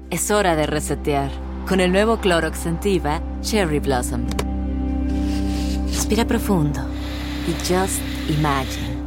Es hora de resetear. Con el nuevo Clorox Scentiva Cherry Blossom. Respira profundo y just imagine.